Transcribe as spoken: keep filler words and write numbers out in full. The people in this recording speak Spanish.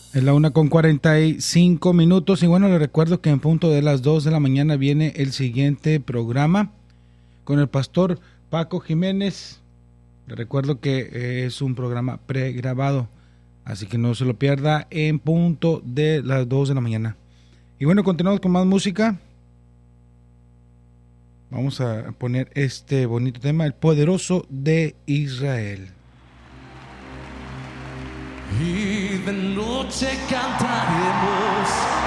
Es la una con cuarenta y cinco minutos y bueno, les recuerdo que en punto de las dos de la mañana viene el siguiente programa con el pastor Paco Jiménez. Les recuerdo que es un programa pregrabado, así que no se lo pierda en punto de las dos de la mañana. Y bueno, continuamos con más música. Vamos a poner este bonito tema, el poderoso de Israel. Y de noche cantaremos